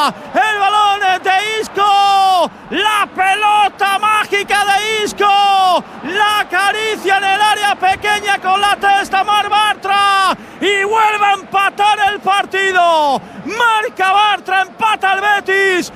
el balón es de Isco, la pelota mágica de Isco, la acaricia en el área pequeña con la testa Marc Bartra y vuelve a empatar el partido. Marca Bartra, empata el Betis,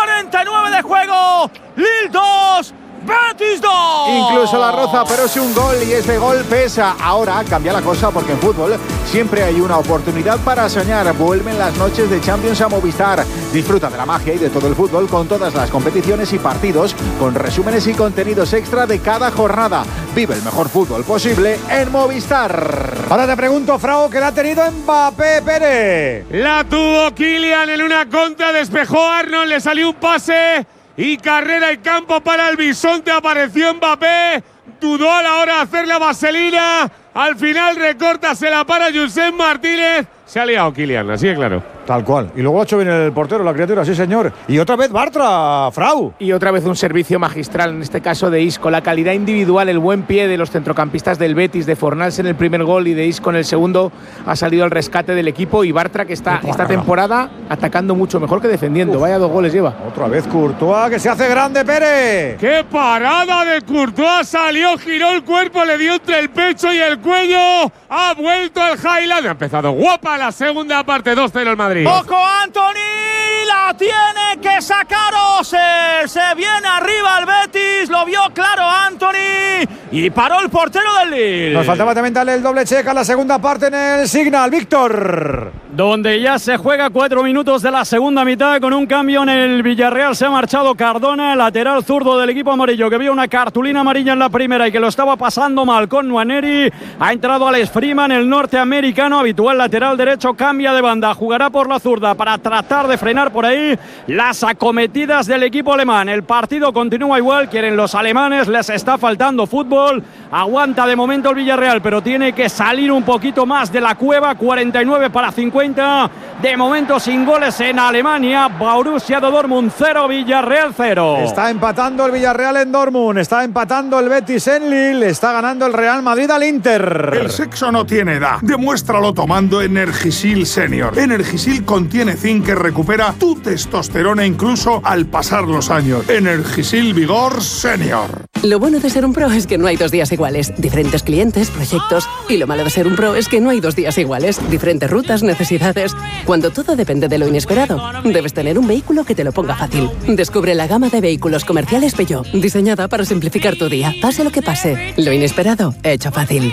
49 de juego, Lille 2, Betis 2. Incluso la roza, pero es un gol y ese gol pesa. Ahora cambia la cosa porque en fútbol siempre hay una oportunidad para soñar. Vuelven las noches de Champions a Movistar. Disfruta de la magia y de todo el fútbol con todas las competiciones y partidos, con resúmenes y contenidos extra de cada jornada. Vive el mejor fútbol posible en Movistar. Ahora te pregunto, Frau, ¿qué la ha tenido Mbappé, Pérez? La tuvo Kylian en una contra, despejó Arnold, le salió un pase y carrera y campo para el bisonte. Apareció Mbappé, dudó a la hora de hacer la vaselina, al final recorta, se la para Josep Martínez. Se ha liado Kylian, así de claro. Tal cual. Y luego ha hecho bien el portero, la criatura, sí señor. Y otra vez Bartra, Frau. Y otra vez un servicio magistral, en este caso de Isco. La calidad individual, el buen pie de los centrocampistas del Betis, de Fornals en el primer gol y de Isco en el segundo, ha salido al rescate del equipo. Y Bartra, que está esta temporada atacando mucho mejor que defendiendo. Vaya 2 goles lleva. Otra vez Courtois, que se hace grande, Pérez. ¡Qué parada de Courtois! Salió, giró el cuerpo, le dio entre el pecho y el cuello. Ha vuelto al Highland. Ha empezado guapa la segunda parte, 2-0 el Madrid. Ojo, Antony, la tiene que sacar Oser. Se viene arriba el Betis, lo vio claro Antony y paró el portero del Lille. Nos faltaba también darle el doble check a la segunda parte en el Signal, Víctor. Donde ya se juega 4 minutos de la segunda mitad con un cambio en el Villarreal. Se ha marchado Cardona, el lateral zurdo del equipo amarillo, que vio una cartulina amarilla en la primera y que lo estaba pasando mal con Nwaneri. Ha entrado Alex Freeman, el norteamericano, habitual lateral derecho, cambia de banda, jugará por la zurda para tratar de frenar por ahí las acometidas del equipo alemán. El partido continúa igual, quieren los alemanes, les está faltando fútbol. Aguanta de momento el Villarreal, pero tiene que salir un poquito más de la cueva. 49 para 50. De momento sin goles en Alemania. Borussia Dortmund 0, Villarreal 0. Está empatando el Villarreal en Dortmund, está empatando el Betis en Lille, está ganando el Real Madrid al Inter. El sexo no tiene edad. Demuéstralo tomando Energisil Senior. Energisil contiene zinc que recupera tu testosterona incluso al pasar los años. Energisil Vigor Senior. Lo bueno de ser un pro es que no hay 2 días iguales. Diferentes clientes, proyectos. Y lo malo de ser un pro es que no hay 2 días iguales. Diferentes rutas, necesidades. Cuando todo depende de lo inesperado, debes tener un vehículo que te lo ponga fácil. Descubre la gama de vehículos comerciales Peugeot, diseñada para simplificar tu día. Pase lo que pase, lo inesperado, hecho fácil.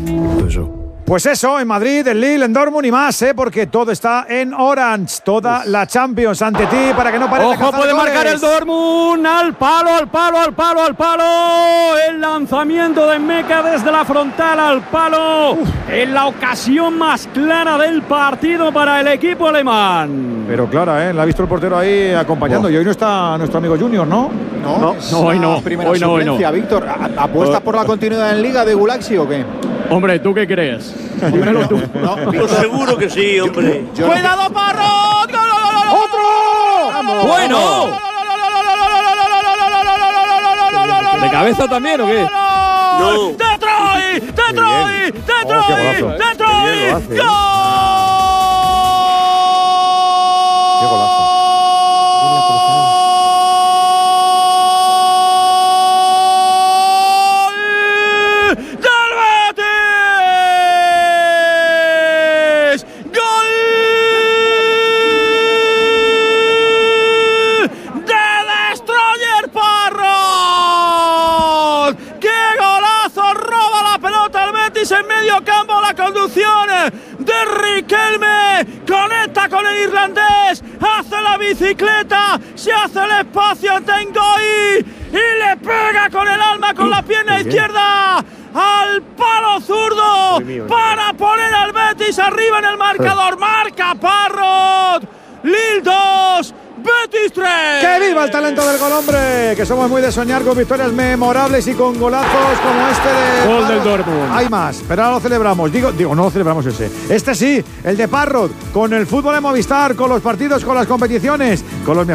Pues eso, en Madrid, en Lille, en Dortmund y más, porque todo está en Orange. Toda la Champions ante ti para que no pares de Ojo, cazar puede goles. marcar el Dortmund. Al palo, al palo, al palo, al palo. El lanzamiento de Meca desde la frontal al palo. En la ocasión más clara del partido para el equipo alemán. Pero clara, la ha visto el portero ahí acompañando. Y hoy no está nuestro amigo Junior, ¿no? No, hoy no. Primera Hoy no, suplencia, Víctor. ¿Apuestas por la continuidad en Liga de Gulaxi o qué? Hombre, ¿tú qué crees? Dímelo tú. Pues seguro que sí, hombre. ¡Cuidado, Parrot! ¡Otro! ¡Bueno! ¿De cabeza también o qué? No. ¡Detroit! ¡Detroit! ¡Detroit! ¡Detroit! ¡Gol! ¡Qué golazo! En medio campo la conducción de Riquelme, conecta con el irlandés, hace la bicicleta, se hace el espacio en Tengoy y le pega con el alma, con la pierna izquierda al palo zurdo para poner al Betis arriba en el marcador. Marca Parrot, Lille 2, Betis 3. ¡Que viva el talento del gol, hombre! Que somos muy de soñar con victorias memorables y con golazos como este de Gol del Dortmund. Hay más, pero ahora lo celebramos. Digo, no lo celebramos ese. Este sí, el de Parrot, con el fútbol de Movistar, con los partidos, con las competiciones, con los mejores